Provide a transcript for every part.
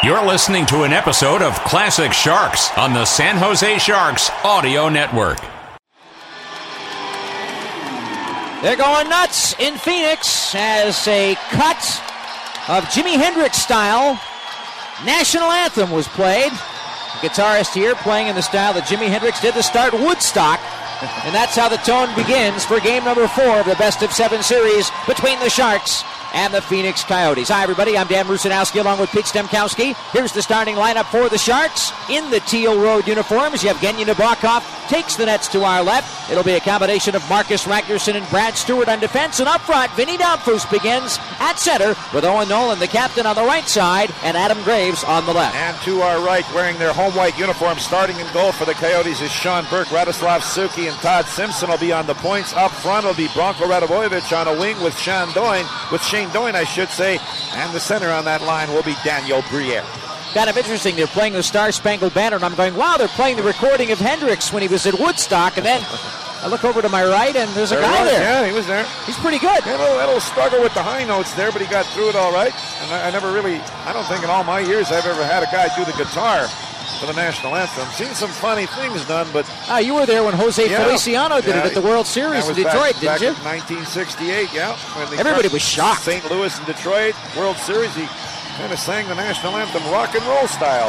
You're listening to an episode of Classic Sharks on the San Jose Sharks Audio Network. They're going nuts in Phoenix as a cut of Jimi Hendrix style national anthem was played. The guitarist here playing in the style that Jimi Hendrix did to start Woodstock. And that's how the tone begins for game number 4 of the best-of-7 series between the Sharks and the Phoenix Coyotes. Hi, everybody. I'm Dan Rusanowski along with Pete Stemkowski. Here's the starting lineup for the Sharks. In the teal road uniforms, Yevgeny Nabokov takes the nets to our left. It'll be a combination of Marcus Ragnarsson and Brad Stewart on defense. And up front, Vinny Damphus begins at center with Owen Nolan, the captain, on the right side, and Adam Graves on the left. And to our right, wearing their home white uniforms, starting in goal for the Coyotes is Sean Burke. Radoslav Suzuki and Todd Simpson will be on the points. Up front will be Branko Radivojevic on a wing with Shane Doyne, I should say. And the center on that line will be Daniel Briere. Kind of interesting. They're playing the Star Spangled Banner, and I'm going, wow, they're playing the recording of Hendrix when he was at Woodstock. And then I look over to my right, and there's a guy there. Yeah, he was there. He's pretty good. Had a little struggle with the high notes there, but he got through it all right. And I don't think in all my years I've ever had a guy do the guitar for the national anthem. Seen some funny things done, but... you were there when Jose Feliciano did it at the World Series in Detroit, didn't you? Back in 1968, yeah. Everybody was shocked. St. Louis and Detroit, World Series, he kind of sang the national anthem rock and roll style.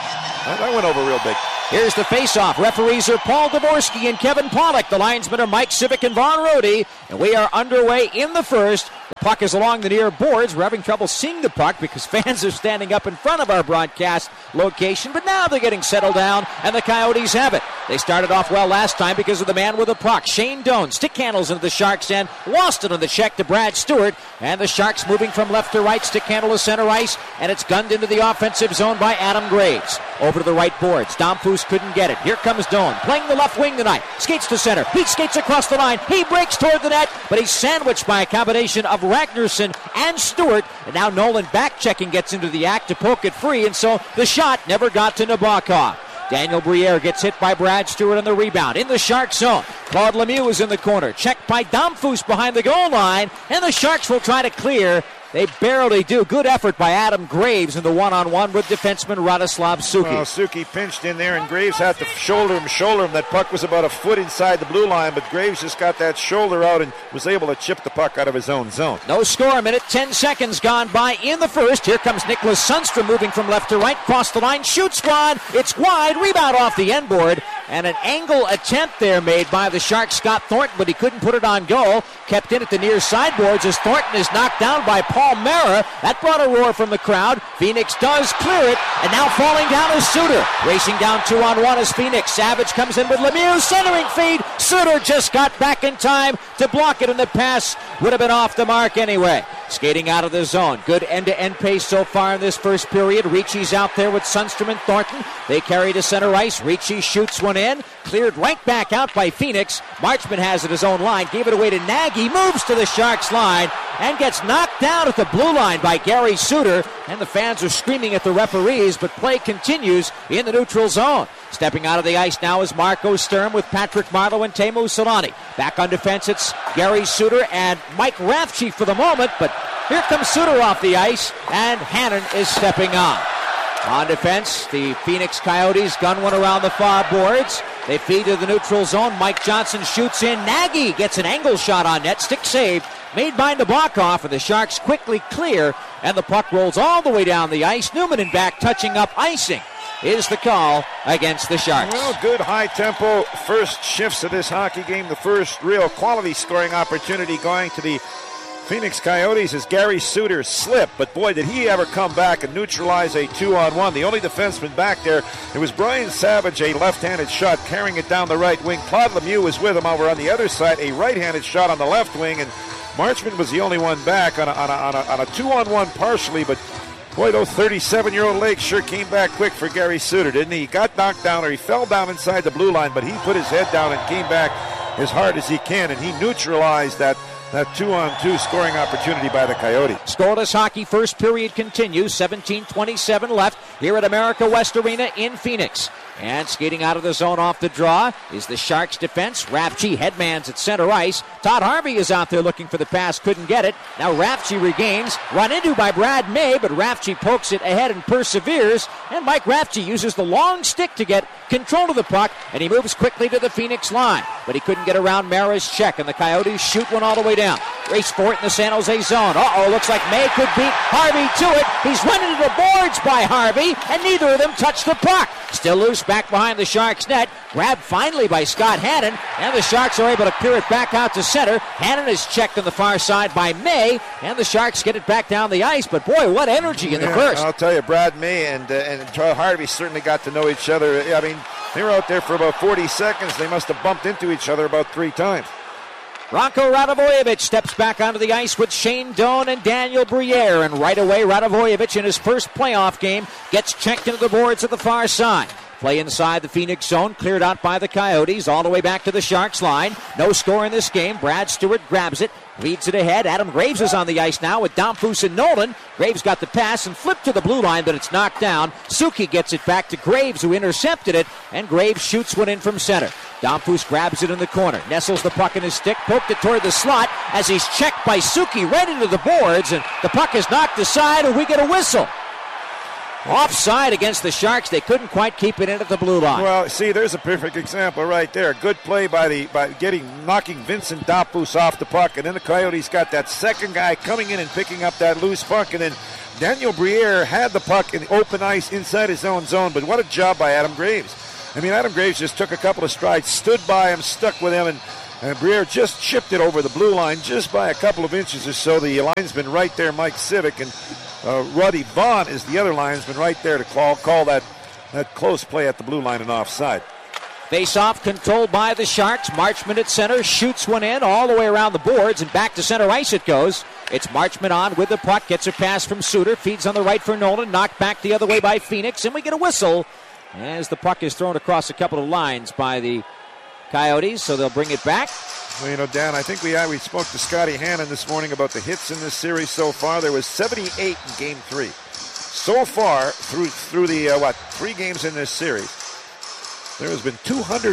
That went over real big. Here's the face-off. Referees are Paul Dvorsky and Kevin Pollock. The linesmen are Mike Civic and Vaughn Rohde. And we are underway in the first. The puck is along the near boards. We're having trouble seeing the puck because fans are standing up in front of our broadcast location. But now they're getting settled down, and the Coyotes have it. They started off well last time because of the man with the puck. Shane Doan stick handles into the Sharks' end. Lost it on the check to Brad Stewart. And the Sharks moving from left to right. Stick handle to center ice. And it's gunned into the offensive zone by Adam Graves. Over to the right boards. Damphus couldn't get it. Here comes Doan, playing the left wing tonight. Skates to center. He skates across the line. He breaks toward the net, but he's sandwiched by a combination of Ragnarsson and Stewart. And now Nolan back-checking gets into the act to poke it free, and so the shot never got to Nabokov. Daniel Briere gets hit by Brad Stewart on the rebound. In the Sharks zone, Claude Lemieux is in the corner. Checked by Damphus behind the goal line, and the Sharks will try to clear. They barely do. Good effort by Adam Graves in the one-on-one with defenseman Radoslav Suzuki. Well, Suzuki pinched in there, and Graves had to shoulder him. That puck was about a foot inside the blue line, but Graves just got that shoulder out and was able to chip the puck out of his own zone. No score, a minute, 10 seconds gone by in the first. Here comes Nicholas Sundstrom moving from left to right, cross the line, shoots squad. It's wide, rebound off the end board, and an angle attempt there made by the Sharks, Scott Thornton, but he couldn't put it on goal. Kept in at the near sideboards as Thornton is knocked down by Paul Mara. That brought a roar from the crowd. Phoenix does clear it, and now falling down is Suter. Racing down 2-on-1 as Phoenix. Savage comes in with Lemieux, centering feed. Suter just got back in time to block it, and the pass would have been off the mark anyway. Skating out of the zone. Good end-to-end pace so far in this first period. Ricci's out there with Sundstrom and Thornton. They carry to center ice. Ricci shoots one in. Cleared right back out by Phoenix. Marchman has it his own line. Gave it away to Nagy. Moves to the Sharks line and gets knocked down at the blue line by Gary Suter. And the fans are screaming at the referees, but play continues in the neutral zone. Stepping out of the ice now is Marco Sturm with Patrick Marleau and Teemu Selanne. Back on defense, it's Gary Suter and Mike Rathje for the moment, but here comes Suter off the ice, and Hannon is stepping on. On defense, the Phoenix Coyotes gun one around the far boards. They feed to the neutral zone. Mike Johnson shoots in. Nagy gets an angle shot on net. Stick save made by Nabokov, and the Sharks quickly clear, and the puck rolls all the way down the ice. Newman in back touching up icing is the call against the Sharks. Well, good high-tempo first shifts of this hockey game. The first real quality scoring opportunity going to the Phoenix Coyotes as Gary Suter slipped, but boy, did he ever come back and neutralize a 2-on-1. The only defenseman back there, it was Brian Savage, a left-handed shot, carrying it down the right wing. Claude Lemieux was with him over on the other side, a right-handed shot on the left wing, and Marchman was the only one back on a 2-on-1 partially, but boy, those 37-year-old legs sure came back quick for Gary Suter, didn't he? He got knocked down, or he fell down inside the blue line, but he put his head down and came back as hard as he can, and he neutralized that 2-on-2 scoring opportunity by the Coyotes. Scoreless hockey first period continues. 17:27 left here at America West Arena in Phoenix. And skating out of the zone off the draw is the Sharks defense. Rathje headmans at center ice. Todd Harvey is out there looking for the pass, couldn't get it. Now Rafchi regains, run into by Brad May, but Rafchi pokes it ahead and perseveres. And Mike Rafchi uses the long stick to get control of the puck, and he moves quickly to the Phoenix line. But he couldn't get around Mara's check, and the Coyotes shoot one all the way down. Race for it in the San Jose zone. Looks like May could beat Harvey to it. He's run into the boards by Harvey, and neither of them touch the puck. Still loose back behind the Sharks net. Grabbed finally by Scott Hannon, and the Sharks are able to clear it back out to center. Hannon is checked on the far side by May, and the Sharks get it back down the ice. But boy, what energy in the first. I'll tell you, Brad May and Todd Harvey certainly got to know each other. I mean, they were out there for about 40 seconds. They must have bumped into each other about 3 times. Ranko Radivojevic steps back onto the ice with Shane Doan and Daniel Briere, and right away Radivojevic in his first playoff game gets checked into the boards at the far side. Play inside the Phoenix zone, cleared out by the Coyotes, all the way back to the Sharks line. No score in this game. Brad Stewart grabs it, leads it ahead. Adam Graves is on the ice now with Domfus and Nolan. Graves got the pass and flipped to the blue line, but it's knocked down. Suki gets it back to Graves, who intercepted it, and Graves shoots one in from center. Domfus grabs it in the corner, nestles the puck in his stick, poked it toward the slot as he's checked by Suki right into the boards, and the puck is knocked aside, and we get a whistle. Offside against the Sharks. They couldn't quite keep it in at the blue line. Well, see, there's a perfect example right there. Good play by knocking Vincent Domfus off the puck, and then the Coyotes got that second guy coming in and picking up that loose puck, and then Daniel Briere had the puck in open ice inside his own zone. But what a job by Adam Graves. I mean, Adam Graves just took a couple of strides, stood by him, stuck with him, and Briere just chipped it over the blue line just by a couple of inches or so. The linesman right there, Mike Civic, and Ruddy Vaughn is the other linesman right there to call that close play at the blue line and offside. Face-off controlled by the Sharks. Marchment at center, shoots one in all the way around the boards, and back to center ice it goes. It's Marchment on with the puck, gets a pass from Suter, feeds on the right for Nolan, knocked back the other way by Phoenix, and we get a whistle as the puck is thrown across a couple of lines by the Coyotes, so they'll bring it back. Well, you know, Dan, I think we spoke to Scotty Hannon this morning about the hits in this series so far. There was 78 in Game 3. So far, through the, 3 games in this series, there has been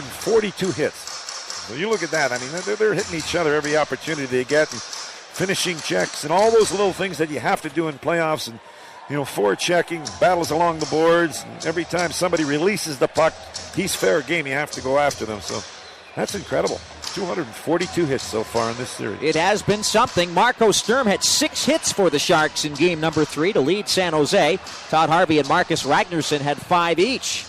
242 hits. So you look at that. I mean, they're hitting each other every opportunity they get, and finishing checks, and all those little things that you have to do in playoffs, and, you know, forechecking, battles along the boards. And every time somebody releases the puck, he's fair game. You have to go after them. So that's incredible. 242 hits so far in this series. It has been something. Marco Sturm had 6 hits for the Sharks in game number 3 to lead San Jose. Todd Harvey and Marcus Ragnarsson had 5 each.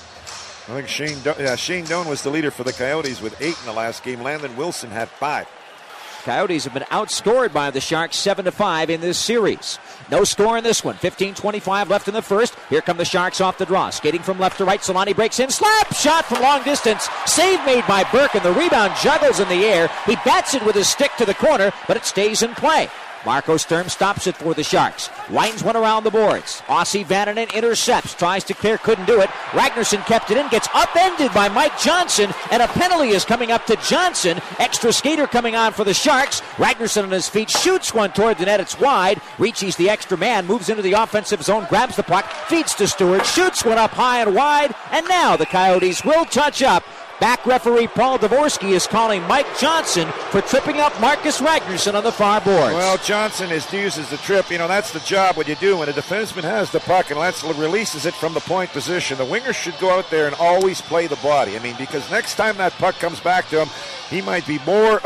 I think Shane Doan was the leader for the Coyotes with 8 in the last game. Landon Wilson had 5. Coyotes have been outscored by the Sharks 7-5 in this series. No score in this one. 15:25 left in the first. Here come the Sharks off the draw. Skating from left to right. Solani breaks in. Slap shot from long distance. Save made by Burke, and the rebound juggles in the air. He bats it with his stick to the corner, but it stays in play. Marco Sturm stops it for the Sharks. Winds one around the boards. Ossi Vananen intercepts. Tries to clear, couldn't do it. Ragnarsson kept it in. Gets upended by Mike Johnson, and a penalty is coming up to Johnson. Extra skater coming on for the Sharks. Ragnarsson on his feet shoots one toward the net. It's wide. Reaches the extra man. Moves into the offensive zone. Grabs the puck. Feeds to Stewart. Shoots one up high and wide. And now the Coyotes will touch up. Back referee Paul Dvorsky is calling Mike Johnson for tripping up Marcus Ragnarsson on the far boards. Well, Johnson uses the trip. You know, that's the job what you do when a defenseman has the puck and releases it from the point position. The winger should go out there and always play the body. I mean, because next time that puck comes back to him, he might be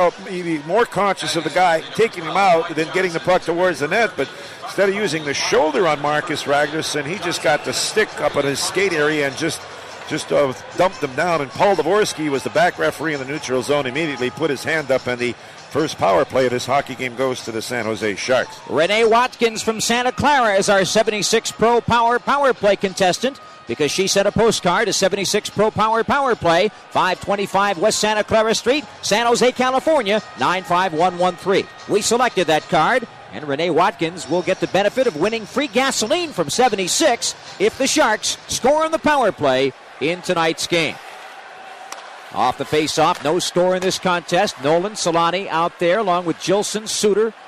more conscious of the guy taking him out than getting the puck towards the net. But instead of using the shoulder on Marcus Ragnarsson, he just got the stick up at his skate area and just dumped them down, and Paul Dvorsky was the back referee in the neutral zone, immediately put his hand up, and the first power play of this hockey game goes to the San Jose Sharks. Renee Watkins from Santa Clara is our 76 Pro Power play contestant, because she sent a postcard to 76 Pro Power play, 525 West Santa Clara Street, San Jose, California, 95113. We selected that card, and Renee Watkins will get the benefit of winning free gasoline from 76 if the Sharks score on the power play in tonight's game. Off the face-off, no score in this contest. Nolan, Solani out there along with Gilson, Suter,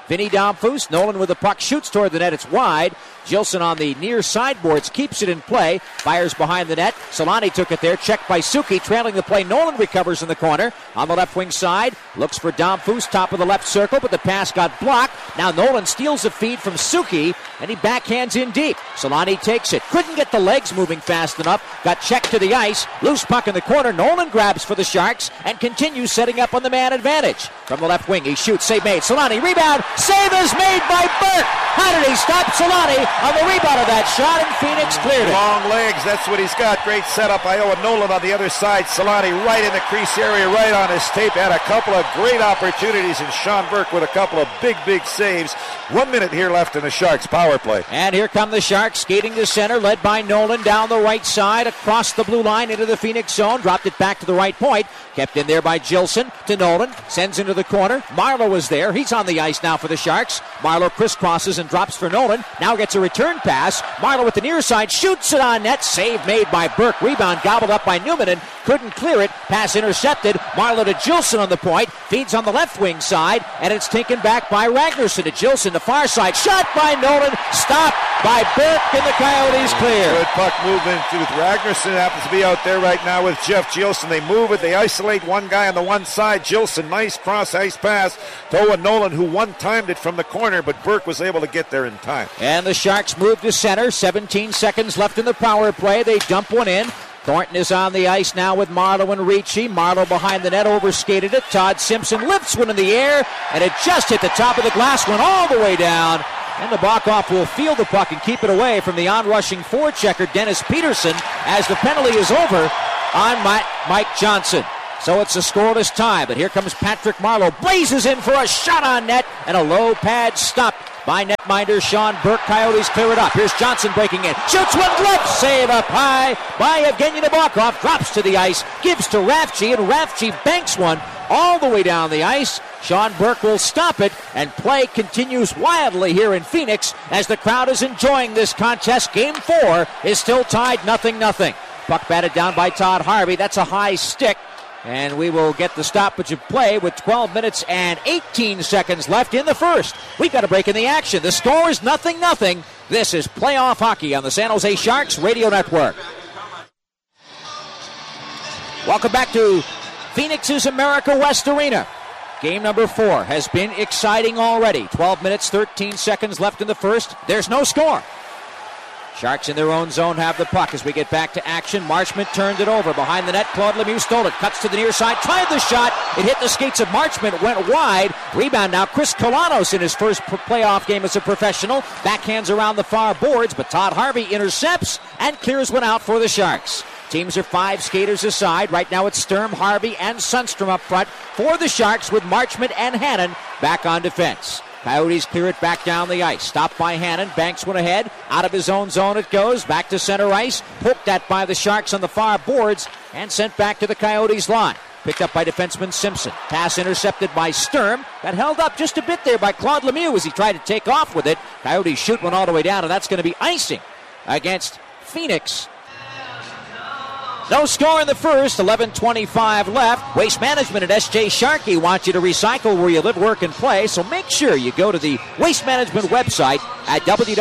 Vinny Damphus. Nolan with the puck shoots toward the net. It's wide. Gilson on the near sideboards keeps it in play. Fires behind the net. Solani took it there. Checked by Suki. Trailing the play. Nolan recovers in the corner. On the left wing side. Looks for Damphus. Top of the left circle, but the pass got blocked. Now Nolan steals the feed from Suki, and he backhands in deep. Solani takes it. Couldn't get the legs moving fast enough. Got checked to the ice. Loose puck in the corner. Nolan grabs for the Sharks and continues setting up on the man advantage. From the left wing, he shoots. Save made. Solani rebound. Save is made by Burke. How did he stop Solani on the rebound of that shot? And Phoenix cleared it. Long legs. That's what he's got. Great setup by Owen Nolan on the other side. Solani right in the crease area, right on his tape. Had a couple of great opportunities, and Sean Burke with a couple of big saves. 1 minute here left in the Sharks power play. And here come the Sharks skating to center, led by Nolan down the right side, across the blue line into the Phoenix zone. Dropped it back to the right point. Kept in there by Gilson to Nolan. Sends into the corner. Marleau is there. He's on the ice now for the Sharks. Marleau crisscrosses and drops for Nolan. Now gets a return pass. Marleau with the near side shoots it on net. Save made by Burke. Rebound gobbled up by Newman and couldn't clear it. Pass intercepted. Marleau to Gilson on the point. Feeds on the left wing side, and it's taken back by Ragnarsson to Gilson, the far side. Shot by Nolan. Stopped by Burke, and the Coyotes clear. Good puck movement. Ragnarsson happens to be out there right now with Jeff Gilson. They move it. They isolate one guy on the one side. Gilson, nice cross-ice pass to Owen Nolan, who one-timed it from the corner, but Burke was able to get there in time. And the Sharks move to center. 17 seconds left in the power play. They dump one in. Thornton is on the ice now with Marleau and Ricci. Marleau behind the net, overskated it. Todd Simpson lifts one in the air, and it just hit the top of the glass, went all the way down. And the Bockoff will field the puck and keep it away from the on-rushing forechecker, Dennis Peterson, as the penalty is over on Mike Johnson. So it's a scoreless tie, but here comes Patrick Marleau. Blazes in for a shot on net, and a low pad stopped by netminder Sean Burke. Coyotes clear it up. Here's Johnson breaking in. Shoots one, glove save up high by Evgeny Nabokov. Drops to the ice, gives to Rafchi, and Rafchi banks one all the way down the ice. Sean Burke will stop it, and play continues wildly here in Phoenix as the crowd is enjoying this contest. Game 4 is still tied 0-0. Puck batted down by Todd Harvey. That's a high stick. And we will get the stoppage of play with 12 minutes and 18 seconds left in the first. We've got a break in the action. The score is 0-0. This is playoff hockey on the San Jose Sharks Radio Network. Welcome back to Phoenix's America West Arena. Game number 4 has been exciting already. 12 minutes, 13 seconds left in the first. There's no score. Sharks in their own zone have the puck as we get back to action. Marchment turned it over. Behind the net, Claude Lemieux stole it. Cuts to the near side. Tried the shot. It hit the skates of Marchment. Went wide. Rebound now. Chris Kolanos in his first playoff game as a professional. Backhands around the far boards, but Todd Harvey intercepts and clears one out for the Sharks. Teams are 5 skaters aside. Right now it's Sturm, Harvey, and Sundstrom up front for the Sharks with Marchment and Hannon back on defense. Coyotes clear it back down the ice. Stopped by Hannon. Banks one ahead. Out of his own zone it goes. Back to center ice. Poked at by the Sharks on the far boards and sent back to the Coyotes line. Picked up by defenseman Simpson. Pass intercepted by Sturm. Got held up just a bit there by Claude Lemieux as he tried to take off with it. Coyotes shoot one all the way down, and that's going to be icing against Phoenix. No score in the first, 11:25 left. Waste Management at S.J. Sharkey wants you to recycle where you live, work, and play, so make sure you go to the Waste Management website at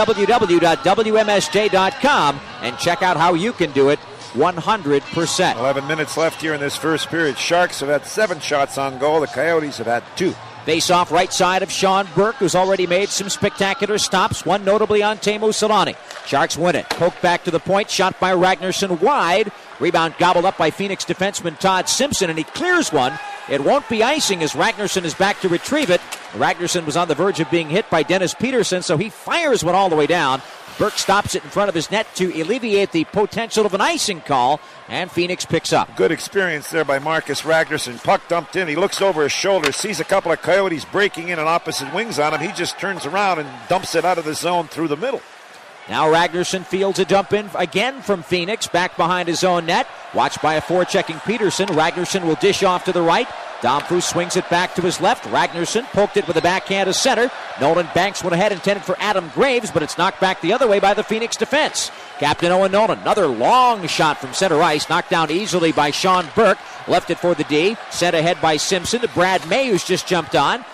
www.wmsj.com and check out how you can do it 100%. 11 minutes left here in this first period. Sharks have had 7 shots on goal. The Coyotes have had 2. Face off right side of Sean Burke, who's already made some spectacular stops, one notably on Teemu Solani. Sharks win it. Poke back to the point, shot by Ragnarsson wide. Rebound gobbled up by Phoenix defenseman Todd Simpson, and he clears one. It won't be icing as Ragnarsson is back to retrieve it. Ragnarsson was on the verge of being hit by Dennis Peterson, so he fires one all the way down. Burke stops it in front of his net to alleviate the potential of an icing call, and Phoenix picks up. Good experience there by Marcus Ragnarsson. Puck dumped in. He looks over his shoulder, sees a couple of Coyotes breaking in on opposite wings on him. He just turns around and dumps it out of the zone through the middle. Now Ragnarsson fields a dump in again from Phoenix, back behind his own net. Watched by a forechecking Peterson. Ragnarsson will dish off to the right. Damphus swings it back to his left. Ragnarsson poked it with a backhand to center. Nolan banks one ahead, intended for Adam Graves, but it's knocked back the other way by the Phoenix defense. Captain Owen Nolan, another long shot from center ice, knocked down easily by Sean Burke. Left it for the D, sent ahead by Simpson to Brad May, who's just jumped on.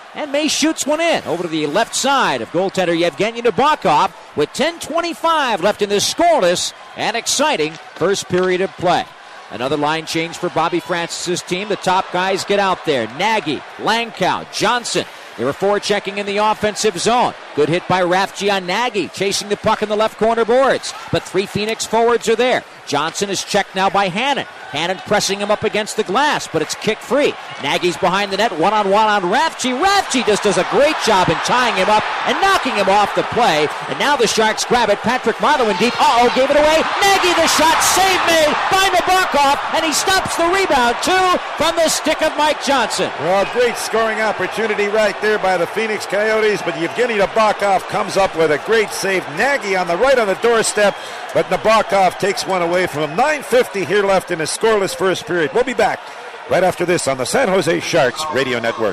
And May shoots one in over to the left side of goaltender Yevgeny Nabokov with 10:25 left in this scoreless and exciting first period of play. Another line change for Bobby Francis' team. The top guys get out there. Nagy, Langkow, Johnson. They were forechecking in the offensive zone. Good hit by Rafji on Nagy, chasing the puck in the left corner boards. But 3 Phoenix forwards are there. Johnson is checked now by Hannon. Hannon pressing him up against the glass, but it's kick free. Nagy's behind the net, one-on-one on Rafji. Rafji just does a great job in tying him up and knocking him off the play. And now the Sharks grab it. Patrick Marleau in deep. Gave it away. Nagy the shot, save made by Nabokov, and he stops the rebound, too, from the stick of Mike Johnson. Well, great scoring opportunity right there by the Phoenix Coyotes, but Yevgeny Nabokov comes up with a great save. Nagy on the right on the doorstep, but Nabokov takes one away from him. 9:50 here left in a scoreless first period. We'll be back right after this on the San Jose Sharks Radio Network.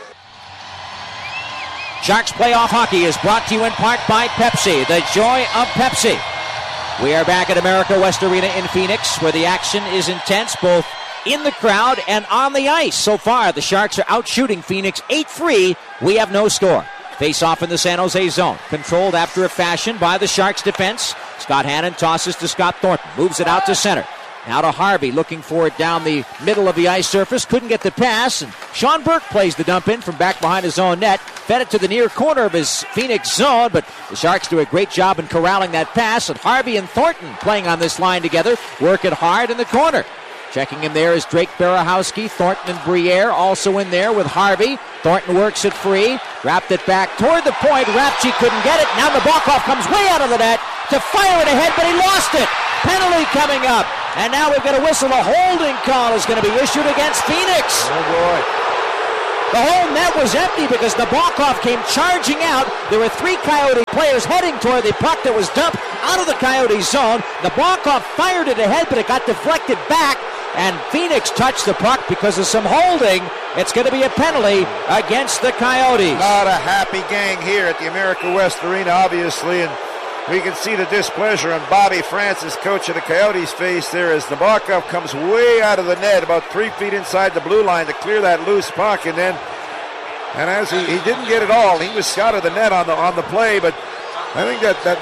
Sharks Playoff Hockey is brought to you in part by Pepsi, the joy of Pepsi. We are back at America West Arena in Phoenix, where the action is intense, both in the crowd and on the ice. So far, the Sharks are out shooting Phoenix 8-3. We have no score. Face off in the San Jose zone. Controlled after a fashion by the Sharks defense. Scott Hannon tosses to Scott Thornton. Moves it out to center. Now to Harvey, looking for it down the middle of the ice surface. Couldn't get the pass, and Sean Burke plays the dump in from back behind his own net. Fed it to the near corner of his Phoenix zone, but the Sharks do a great job in corralling that pass, and Harvey and Thornton playing on this line together. Work it hard in the corner. Checking him there is Drake Berehowski. Thornton and Briere also in there with Harvey. Thornton works it free. Wrapped it back toward the point. Rafji couldn't get it. Now Nabokov comes way out of the net to fire it ahead, but he lost it. Penalty coming up. And now we've got a whistle. A holding call is going to be issued against Phoenix. Oh, boy. The whole net was empty because Nabokov came charging out. There were 3 Coyote players heading toward the puck that was dumped out of the Coyote zone. Nabokov fired it ahead, but it got deflected back, and Phoenix touched the puck because of some holding. It's going to be a penalty against the Coyotes. Not a happy gang here at the America West Arena, obviously, and we can see the displeasure on Bobby Francis, coach of the Coyotes' face there, as Nabokov comes way out of the net, about 3 feet inside the blue line to clear that loose puck, and as he didn't get it all, he was out of the net on the play, but I think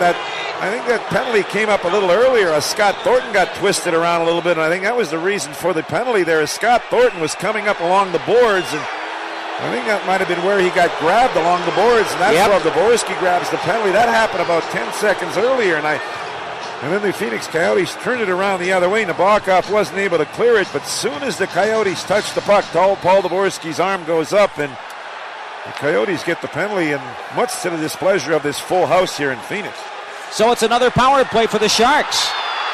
that penalty came up a little earlier as Scott Thornton got twisted around a little bit, and I think that was the reason for the penalty there, as Scott Thornton was coming up along the boards, and I think that might have been where he got grabbed along the boards, and that's where Dvorsky grabs the penalty. That happened about 10 seconds earlier, and then the Phoenix Coyotes turned it around the other way. Nabokov wasn't able to clear it, but soon as the Coyotes touch the puck, Paul Dvorsky's arm goes up, and the Coyotes get the penalty, and much to the displeasure of this full house here in Phoenix. So it's another power play for the Sharks.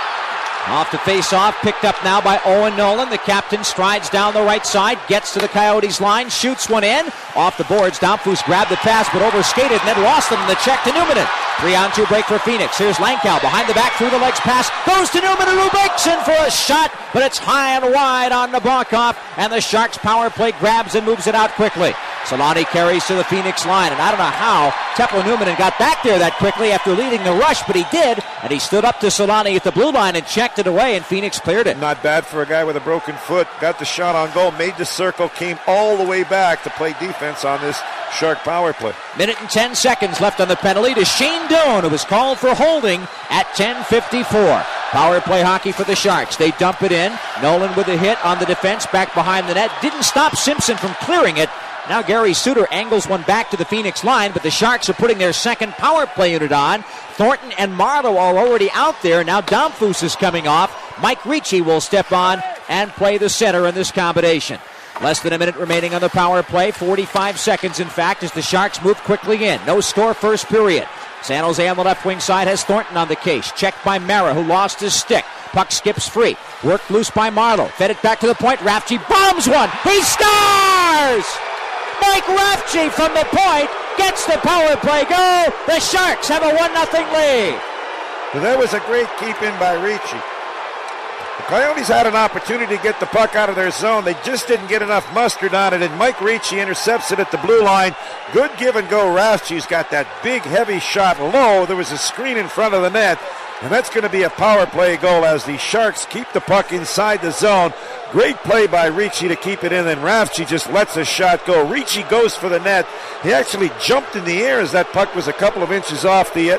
Off to face off, picked up now by Owen Nolan. The captain strides down the right side, gets to the Coyotes line, shoots one in. Off the boards, Domfus grabbed the pass but overskated and then lost them in the check to Newman. 3-on-2 break for Phoenix. Here's Langkow behind the back, through the legs pass, goes to Newman, and Rubik's in for a shot, but it's high and wide on Nabokov, and the Sharks power play grabs and moves it out quickly. Solani carries to the Phoenix line, and I don't know how Teppo Newman got back there that quickly after leading the rush, but he did, and he stood up to Solani at the blue line and checked it away, and Phoenix cleared it. Not bad for a guy with a broken foot. Got the shot on goal, made the circle, came all the way back to play defense on this Shark power play. Minute and 10 seconds left on the penalty to Shane Doan, who was called for holding at 10:54. Power play hockey for the Sharks. They dump it in. Nolan with a hit on the defense back behind the net. Didn't stop Simpson from clearing it. Now Gary Suter angles one back to the Phoenix line, but the Sharks are putting their second power play unit on. Thornton and Marleau are already out there. Now Domfus is coming off. Mike Ricci will step on and play the center in this combination. Less than a minute remaining on the power play. 45 seconds, in fact, as the Sharks move quickly in. No score first period. San Jose on the left wing side has Thornton on the case. Checked by Mara, who lost his stick. Puck skips free. Worked loose by Marleau. Fed it back to the point. Rafji bombs one. He scores! Mike Rafji from the point gets the power play goal. The Sharks have a 1-0 lead. Well, that was a great keep-in by Ricci. The Coyotes had an opportunity to get the puck out of their zone. They just didn't get enough mustard on it, and Mike Ricci intercepts it at the blue line. Good give and go. Rafji's got that big, heavy shot low. There was a screen in front of the net, And that's going to be a power play goal as the Sharks keep the puck inside the zone. Great play by Ricci to keep it in, and Rafchi just lets a shot go. Ricci goes for the net. He actually jumped in the air as that puck was a couple of inches off the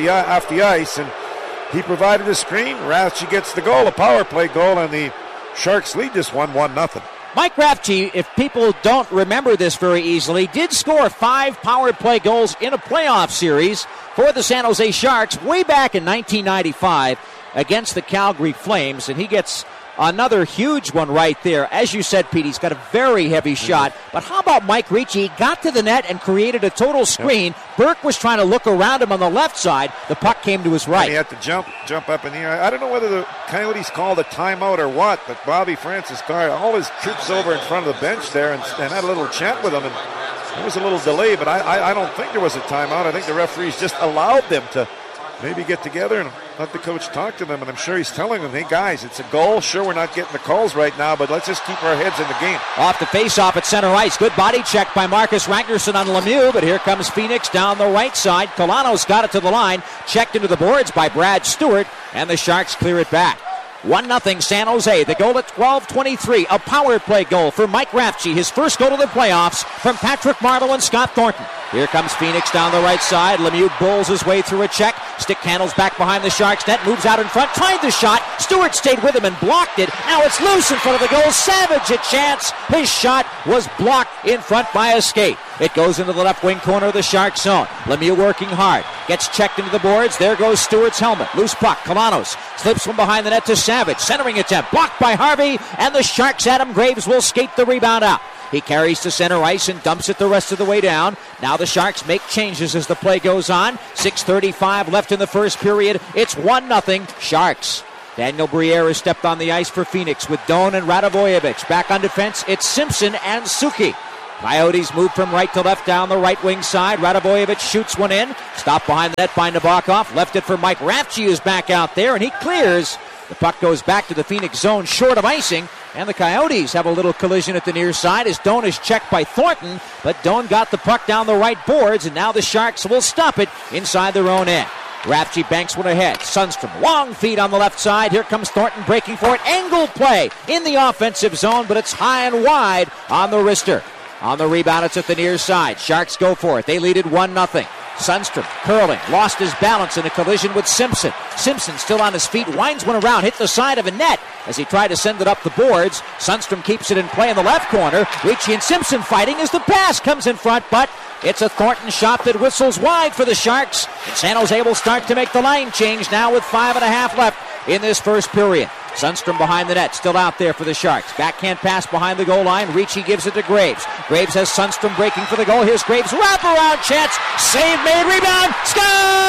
ice, and he provided a screen. Rafchi gets the goal, a power play goal, and the Sharks lead this 1-0. Mike Rafchi, if people don't remember this very easily, did score 5 power play goals in a playoff series for the San Jose Sharks way back in 1995 against the Calgary Flames, and he gets another huge one right there. As you said, Pete, he's got a very heavy shot. But how about Mike Ricci? He got to the net and created a total screen. Yep. Burke was trying to look around him on the left side. The puck came to his right. And he had to jump up in the air. I don't know whether the Coyotes called a timeout or what, but Bobby Francis got all his troops over in front of the bench there and had a little chat with them. And there was a little delay, but I don't think there was a timeout. I think the referees just allowed them to maybe get together and let the coach talk to them, and I'm sure he's telling them, hey guys, it's a goal. Sure, we're not getting the calls right now, but let's just keep our heads in the game. Off the face-off at center ice. Good body check by Marcus Ragnarsson on Lemieux, but here comes Phoenix down the right side. Colanos got it to the line, checked into the boards by Brad Stewart, and the Sharks clear it back. 1-0 San Jose. The goal at 12:23. A power play goal for Mike Rafchi. His first goal of the playoffs from Patrick Marleau and Scott Thornton. Here comes Phoenix down the right side. Lemieux bowls his way through a check. Stick handles back behind the Sharks net. Moves out in front. Tried the shot. Stewart stayed with him and blocked it. Now it's loose in front of the goal. Savage a chance. His shot was blocked in front by a skate. It goes into the left wing corner of the Sharks zone. Lemieux working hard. Gets checked into the boards. There goes Stewart's helmet. Loose puck. Colanos slips from behind the net to Savage. Centering attempt. Blocked by Harvey. And the Sharks' Adam Graves will skate the rebound out. He carries to center ice and dumps it the rest of the way down. Now the Sharks make changes as the play goes on. 6:35 left in the first period. It's 1-0 Sharks. Daniel Briere has stepped on the ice for Phoenix with Doan and Radivojevic. Back on defense, it's Simpson and Suki. Coyotes move from right to left down the right wing side. Radivojevic shoots one in. Stopped behind the net by Nabokov. Left it for Mike Rafchi, who's back out there, and he clears. The puck goes back to the Phoenix zone short of icing, and the Coyotes have a little collision at the near side as Doan is checked by Thornton, but Doan got the puck down the right boards, and now the Sharks will stop it inside their own end. Rafchi banks one ahead. Sundstrom, long feed on the left side. Here comes Thornton breaking for it. Angle play in the offensive zone, but it's high and wide on the wrister. On the rebound, it's at the near side. Sharks go for it. They lead it 1-0. Sundstrom curling, lost his balance in a collision with Simpson. Simpson still on his feet, winds one around, hit the side of a net as he tried to send it up the boards. Sundstrom keeps it in play in the left corner. Ricci and Simpson fighting as the pass comes in front, but it's a Thornton shot that whistles wide for the Sharks. And San Jose will start to make the line change now with 5.5 left in this first period. Sundstrom behind the net, still out there for the Sharks. Backhand pass behind the goal line. Ricci gives it to Graves. Graves has Sundstrom breaking for the goal. Here's Graves' wraparound chance. Save made, rebound, score!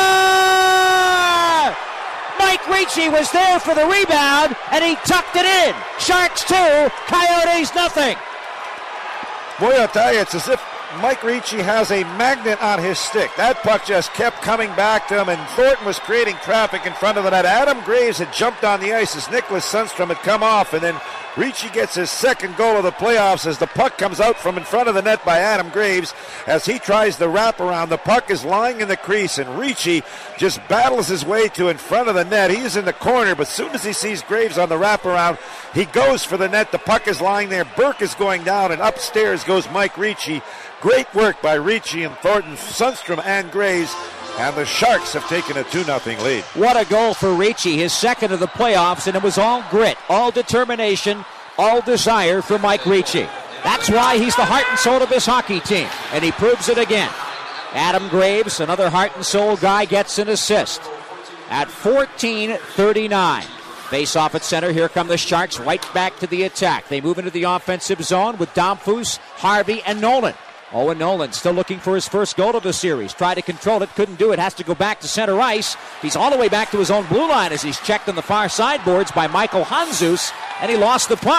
Mike Ricci was there for the rebound, and he tucked it in. Sharks 2, Coyotes nothing. Boy, I'll tell you, it's as if Mike Ricci has a magnet on his stick. That puck just kept coming back to him, and Thornton was creating traffic in front of the net. Adam Graves had jumped on the ice as Nicholas Sundstrom had come off, and then Ricci gets his second goal of the playoffs as the puck comes out from in front of the net by Adam Graves. As he tries the wraparound, the puck is lying in the crease, and Ricci just battles his way to in front of the net. He's in the corner, but as soon as he sees Graves on the wraparound, he goes for the net. The puck is lying there. Burke is going down, and upstairs goes Mike Ricci. Great work by Ricci and Thornton, Sundstrom and Graves, and the Sharks have taken a 2-0 lead. What a goal for Ricci, his second of the playoffs, and it was all grit, all determination, all desire for Mike Ricci. That's why he's the heart and soul of this hockey team, and he proves it again. Adam Graves, another heart and soul guy, gets an assist at 14:39. Face off at center. Here come the Sharks right back to the attack. They move into the offensive zone with Domfus, Harvey, and Nolan. Owen Nolan still looking for his first goal of the series. Tried to control it, couldn't do it. Has to go back to center ice. He's all the way back to his own blue line as he's checked on the far sideboards by Michael Hanzus, and he lost the puck.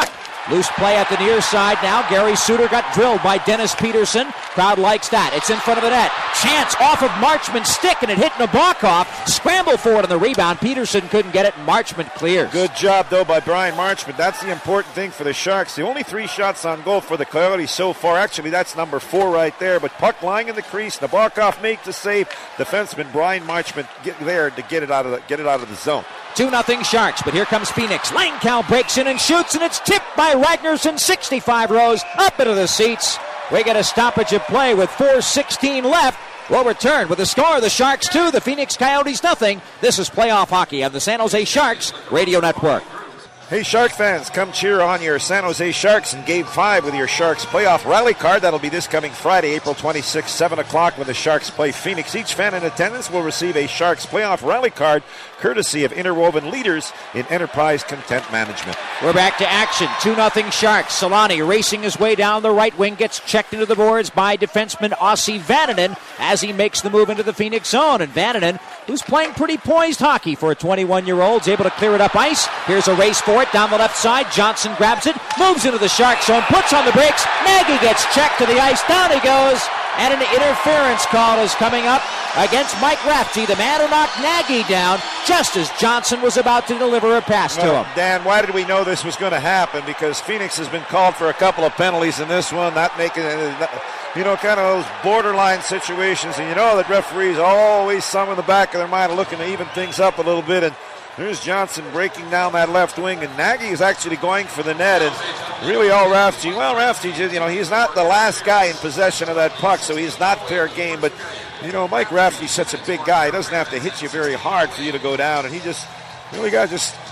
Loose play at the near side now. Gary Suter got drilled by Dennis Peterson. Crowd likes that. It's in front of the net. Chance off of Marchman's stick, and it hit Nabokov. Scramble for it on the rebound. Peterson couldn't get it, and Marchman clears. Good job, though, by Brian Marchman. That's the important thing for the Sharks. The only 3 shots on goal for the Coyotes so far. Actually, that's number 4 right there. But puck lying in the crease. Nabokov made the save. Defenseman Brian Marchman get there to get it out of the zone. 2-0 Sharks, but here comes Phoenix. Langkow breaks in and shoots, and it's tipped by Ragnarsson. 65 rows up into the seats. We get a stoppage of play with 4:16 left. We'll return with the score. The Sharks 2, the Phoenix Coyotes nothing. This is playoff hockey on the San Jose Sharks Radio Network. Hey, Shark fans, come cheer on your San Jose Sharks in Game 5 with your Sharks playoff rally card. That'll be this coming Friday, April 26, 7 o'clock when the Sharks play Phoenix. Each fan in attendance will receive a Sharks playoff rally card courtesy of Interwoven Leaders in Enterprise Content Management. We're back to action. 2-0 Sharks. Solani racing his way down the right wing, gets checked into the boards by defenseman Ossi Vananen as he makes the move into the Phoenix zone. And Vananen, who's playing pretty poised hockey for a 21-year-old, is able to clear it up ice. Here's a race for it down the left side. Johnson grabs it, moves into the Shark zone, puts on the brakes. Nagy gets checked to the ice. Down he goes. And an interference call is coming up against Mike Rafferty, the man who knocked Nagy down just as Johnson was about to deliver a pass to him. Dan, why did we know this was going to happen? Because Phoenix has been called for a couple of penalties in this one, not making kind of those borderline situations. And you know that referees always some in the back of their mind looking to even things up a little bit. And here's Johnson breaking down that left wing, and Nagy is actually going for the net. And really all Rafferty, he's not the last guy in possession of that puck, so he's not fair game. But, Mike Rafferty's such a big guy. He doesn't have to hit you very hard for you to go down. And he just really got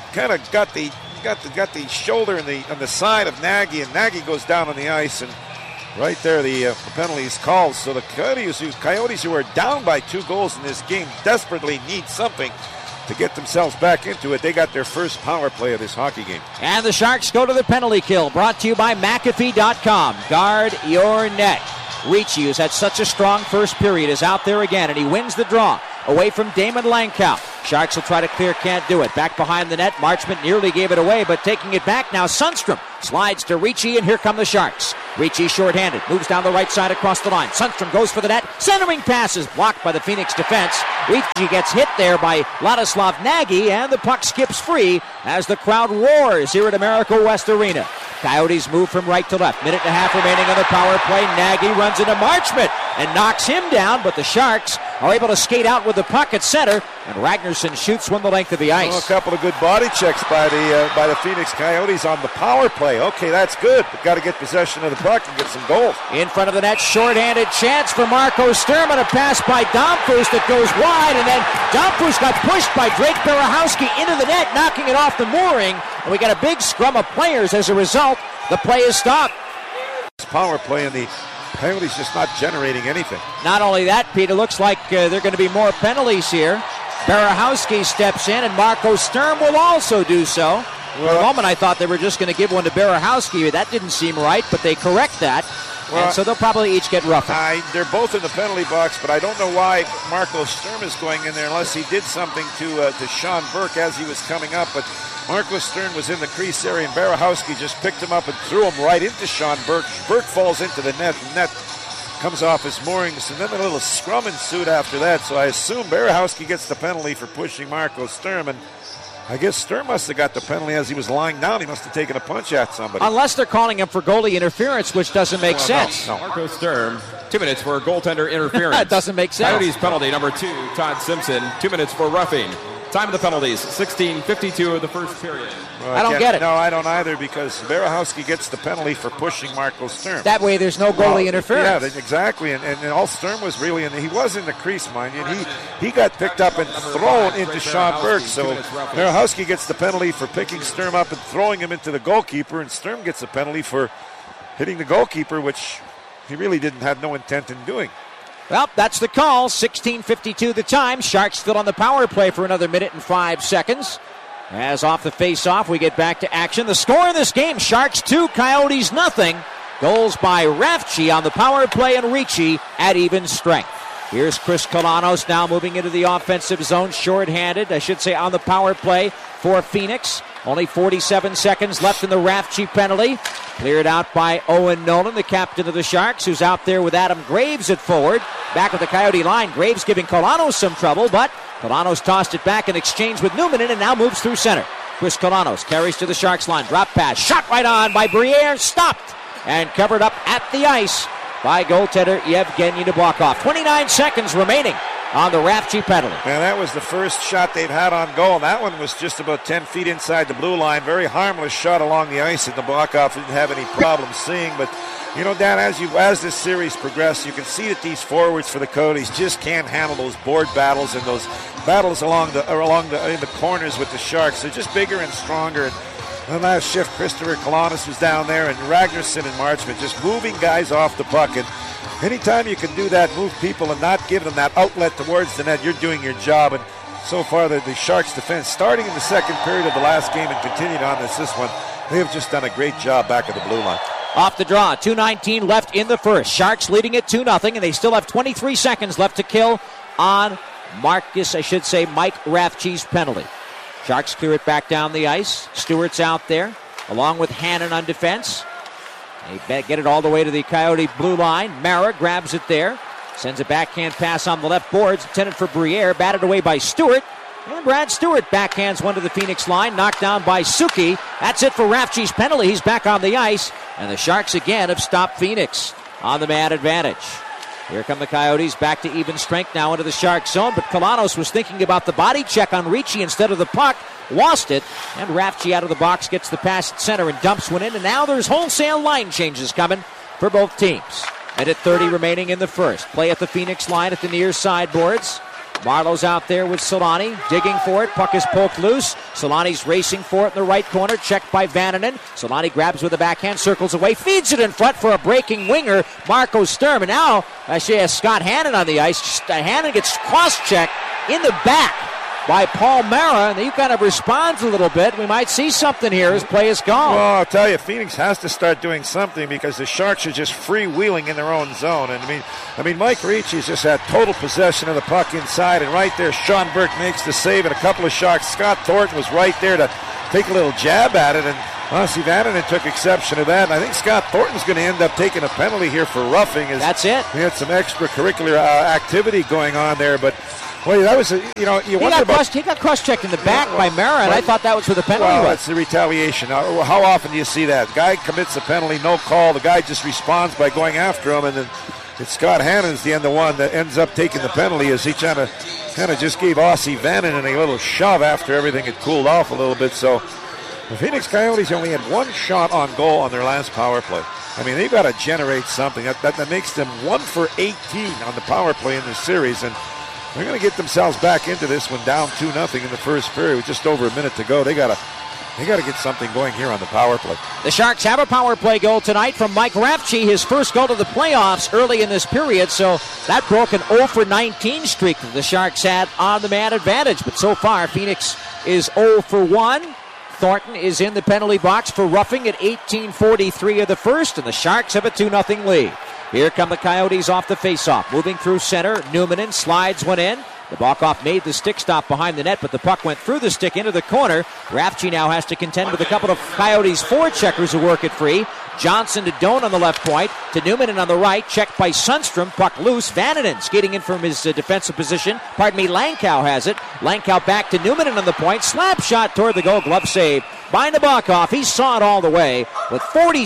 the shoulder on the side of Nagy, and Nagy goes down on the ice. And right there, the penalty is called. So the Coyotes, who are down by 2 goals in this game, desperately need something to get themselves back into it. They got their first power play of this hockey game. And the Sharks go to the penalty kill, brought to you by McAfee.com. Guard your net. Ricci, who's had such a strong first period, is out there again, and he wins the draw away from Damon Langkow. Sharks will try to clear, can't do it. Back behind the net, Marchman nearly gave it away, but taking it back now, Sundstrom slides to Ricci, and here come the Sharks. Ricci shorthanded, moves down the right side across the line. Sundstrom goes for the net, centering pass is blocked by the Phoenix defense. Ricci gets hit there by Ladislav Nagy, and the puck skips free as the crowd roars here at America West Arena. Coyotes move from right to left. Minute and a half remaining on the power play. Nagy runs into Marchman and knocks him down, but the Sharks are able to skate out with the puck at center, and Ragnarsson shoots one the length of the ice. A couple of good body checks by the Phoenix Coyotes on the power play. Okay, that's good. We've got to get possession of the puck and get some goals. In front of the net, short-handed chance for Marco Sturm, and a pass by Domfus that goes wide, and then Domfus got pushed by Drake Berehowski into the net, knocking it off the mooring, and we got a big scrum of players as a result. The play is stopped. Power play, and the Coyotes just not generating anything. Not only that, Pete, it looks like there are going to be more penalties here. Berehowski steps in, and Marco Sturm will also do so. For a moment, I thought they were just going to give one to Berehowski. That didn't seem right, but they correct that. And so they'll probably each get roughened. They're both in the penalty box, but I don't know why Marco Sturm is going in there unless he did something to Sean Burke as he was coming up. But Marco Sturm was in the crease area, and Berehowski just picked him up and threw him right into Sean Burke. Burke falls into the net, and net comes off his moorings, and then a little scrum ensued after that. So I assume Berehowski gets the penalty for pushing Marco Sturm, and I guess Sturm must have got the penalty as he was lying down. He must have taken a punch at somebody. Unless they're calling him for goalie interference, which doesn't make sense. No. Marco Sturm, 2 minutes for goaltender interference. That doesn't make sense. Coyotes penalty number 2, Todd Simpson, 2 minutes for roughing. Time of the penalties, 16:52 of the first period. I don't get it. No, I don't either, because Berehowski gets the penalty for pushing Marco Sturm. That way there's no goalie interference. Yeah, exactly. And all Sturm was really he was in the crease, mind you. And he got picked up and thrown into Sean Burke. So Berehowski gets the penalty for picking Sturm up and throwing him into the goalkeeper, and Sturm gets a penalty for hitting the goalkeeper, which he really didn't have no intent in doing. Well, that's the call. 16:52 the time. Sharks still on the power play for another minute and 5 seconds. As off the face-off, we get back to action. The score in this game, Sharks 2, Coyotes nothing. Goals by Rafferty on the power play and Ricci at even strength. Here's Chris Kalanos now moving into the offensive zone, short-handed, I should say, on the power play for Phoenix. Only 47 seconds left in the Rafchi penalty. Cleared out by Owen Nolan, the captain of the Sharks, who's out there with Adam Graves at forward. Back at the Coyote line, Graves giving Kolanos some trouble, but Kolanos tossed it back in exchange with Newman and now moves through center. Chris Kolanos carries to the Sharks line. Drop pass. Shot right on by Briere. Stopped and covered up at the ice by goaltender Yevgeny Nabokov. 29 seconds remaining on the Rafchi penalty. And that was the first shot they've had on goal. That one was just about 10 feet inside the blue line. Very harmless shot along the ice that Nabokov didn't have any problem seeing. But, you know, Dan, as this series progresses, you can see that these forwards for the Coyotes just can't handle those board battles and those battles in the corners with the Sharks. They're just bigger and stronger. And the last shift, Christopher Kolanos was down there, and Ragnarsson and Marchment just moving guys off the puck. And anytime you can do that, move people and not give them that outlet towards the net, you're doing your job. And so far, the Sharks defense, starting in the second period of the last game and continued on this one, they have just done a great job back at the blue line. Off the draw, 2:19 left in the first. Sharks leading it 2-0, and they still have 23 seconds left to kill on Mike Rafchi's penalty. Sharks clear it back down the ice. Stewart's out there, along with Hannon on defense. They get it all the way to the Coyote blue line. Mara grabs it there. Sends a backhand pass on the left boards, intended for Briere. Batted away by Stewart. And Brad Stewart backhands one to the Phoenix line. Knocked down by Suki. That's it for Rafchi's penalty. He's back on the ice. And the Sharks again have stopped Phoenix on the man advantage. Here come the Coyotes back to even strength now into the Shark zone, but Kolanos was thinking about the body check on Ricci instead of the puck, lost it, and Rafchi out of the box gets the pass at center and dumps one in, and now there's wholesale line changes coming for both teams. And at 30 remaining in the first. Play at the Phoenix line at the near sideboards. Marlowe's out there with Solani, digging for it. Puck is poked loose. Solani's racing for it in the right corner, checked by Vananen. Solani grabs with the backhand, circles away, feeds it in front for a breaking winger, Marco Sturm. And now she has Scott Hannon on the ice. Hannon gets cross-checked in the back by Paul Mara, and he kind of responds a little bit. We might see something here as play is gone. Well, I'll tell you, Phoenix has to start doing something because the Sharks are just freewheeling in their own zone. And I mean, Mike Ricci's just had total possession of the puck inside, and right there, Sean Burke makes the save, and a couple of shots. Scott Thornton was right there to take a little jab at it, and Ossi Vananen took exception to that. And I think Scott Thornton's going to end up taking a penalty here for roughing. That's it. He had some extracurricular activity going on there, but. Well, that was, you wonder about... He got cross-checked in the back by Mara, and I thought that was where the penalty was. Well, that's the retaliation. How often do you see that? The guy commits a penalty, no call. The guy just responds by going after him, and then it's Scott Hannon's the one that ends up taking the penalty as he kind of just gave Ossi Vananen a little shove after everything had cooled off a little bit. So the Phoenix Coyotes only had one shot on goal on their last power play. I mean, they've got to generate something. That makes them 1 for 18 on the power play in this series, and they're going to get themselves back into this one down 2-0 in the first period with just over a minute to go. They got to get something going here on the power play. The Sharks have a power play goal tonight from Mike Rafchi, his first goal to the playoffs early in this period, so that broke an 0 for 19 streak that the Sharks had on the man advantage. But so far, Phoenix is 0 for 1. Thornton is in the penalty box for roughing at 18:43 of the first, and the Sharks have a 2-0 lead. Here come the Coyotes off the faceoff. Moving through center, Newmanen slides one in. Nabokov made the stick stop behind the net, but the puck went through the stick into the corner. Rafchi now has to contend with a couple of Coyotes forecheckers who work it free. Johnson to Doan on the left point, to Newmanen on the right, checked by Sundstrom, puck loose. Vananen skating in from his defensive position. Langkow has it. Langkow back to Newmanen on the point. Slap shot toward the goal, glove save by Nabokov. He saw it all the way with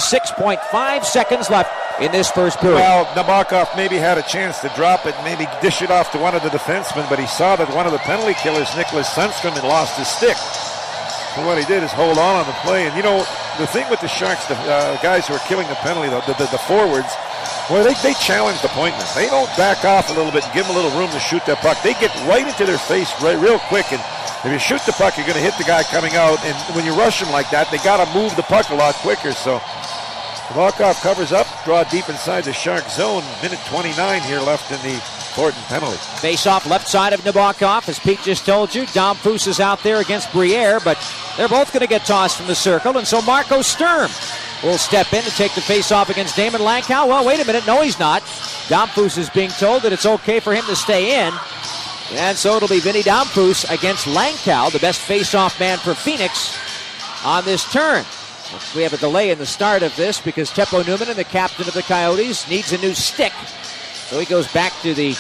46.5 seconds left in this first period. Well, Nabokov maybe had a chance to drop it, maybe dish it off to one of the defensemen, but he saw that one of the penalty killers, Nicholas Sundstrom, had lost his stick. So what he did is hold on the play. And, the thing with the Sharks, the guys who are killing the penalty, the forwards, well, they challenge the point man. They don't back off a little bit and give them a little room to shoot that puck. They get right into their face real quick, and if you shoot the puck, you're going to hit the guy coming out. And when you rush them like that, they got to move the puck a lot quicker. So Nabokov covers up, draw deep inside the Shark zone. Minute 29 here left in the Thornton penalty. Face off left side of Nabokov, as Pete just told you. Dom Foose is out there against Briere, but they're both going to get tossed from the circle, and so Marco Sturm will step in to take the face off against Damon Langkow. Well, wait a minute, no he's not. Dom Foose is being told that it's okay for him to stay in, and so it'll be Vinny Dom Foose against Langkow, the best face-off man for Phoenix. on this turn. We have a delay in the start of this because Teppo Newman, the captain of the Coyotes, needs a new stick. So he goes back to the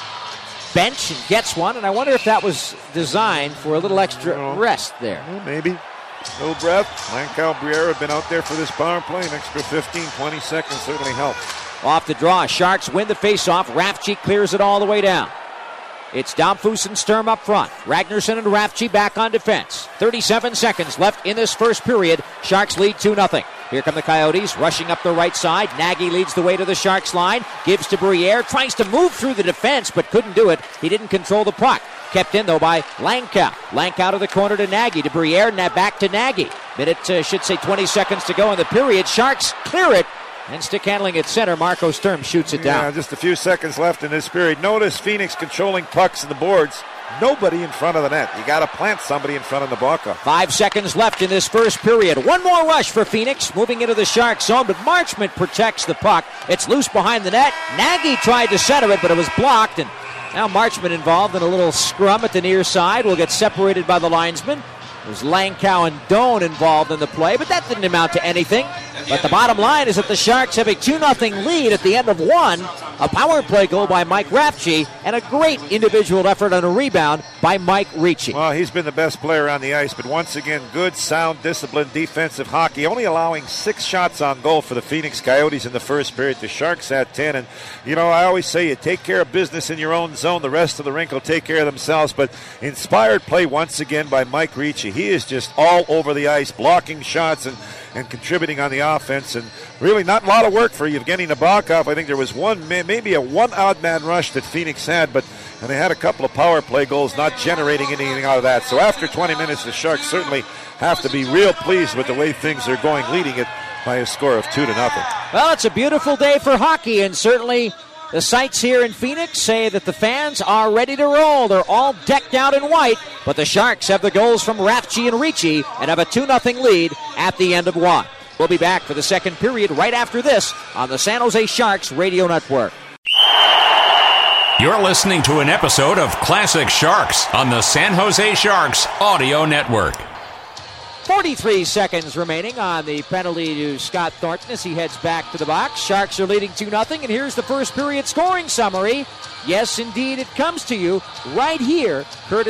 bench and gets one, and I wonder if that was designed for a little extra rest there. Well, maybe. No breath. Langkow Briere have been out there for this power play. An extra 15, 20 seconds certainly helps. Off the draw, Sharks win the faceoff. Rafchi clears it all the way down. It's Domfus and Sturm up front. Ragnarsson and Rafchi back on defense. 37 seconds left in this first period. Sharks lead 2-0. Here come the Coyotes rushing up the right side. Nagy leads the way to the Sharks line. Gives to Briere. Tries to move through the defense, but couldn't do it. He didn't control the puck. Kept in, though, by Langkow. Langkow to the corner to Nagy. To Briere, and back to Nagy. 20 seconds to go in the period. Sharks clear it. And stick handling at center, Marco Sturm shoots it down. Yeah, just a few seconds left in this period. Notice Phoenix controlling pucks and the boards. Nobody in front of the net. You got to plant somebody in front of the Baca. 5 seconds left in this first period. One more rush for Phoenix, moving into the Shark zone, but Marchment protects the puck. It's loose behind the net. Nagy tried to center it, but it was blocked, and now Marchment involved in a little scrum at the near side. Will get separated by the linesman. There's Langkow and Doan involved in the play, but that didn't amount to anything. But the bottom line is that the Sharks have a 2-0 lead at the end of one. A power play goal by Mike Rafchi, and a great individual effort on a rebound by Mike Ricci. Well, he's been the best player on the ice, but once again, good, sound, disciplined defensive hockey. Only allowing 6 shots on goal for the Phoenix Coyotes in the first period. The Sharks had 10, and, I always say you take care of business in your own zone. The rest of the rink will take care of themselves, but inspired play once again by Mike Ricci. He is just all over the ice, blocking shots and contributing on the offense, and really not a lot of work for Evgeny Nabokov. I think there was maybe a one odd man rush that Phoenix had, and they had a couple of power play goals, not generating anything out of that. So after 20 minutes, the Sharks certainly have to be real pleased with the way things are going, leading it by a score of 2-0. Well, it's a beautiful day for hockey, and certainly the sights here in Phoenix say that the fans are ready to roll. They're all decked out in white, but the Sharks have the goals from Rafchi and Ricci and have a 2-0 lead at the end of one. We'll be back for the second period right after this on the San Jose Sharks Radio Network. You're listening to an episode of Classic Sharks on the San Jose Sharks Audio Network. 43 seconds remaining on the penalty to Scott Thornton as he heads back to the box. Sharks are leading 2-0, and here's the first period scoring summary. Yes, indeed, it comes to you right here, courtesy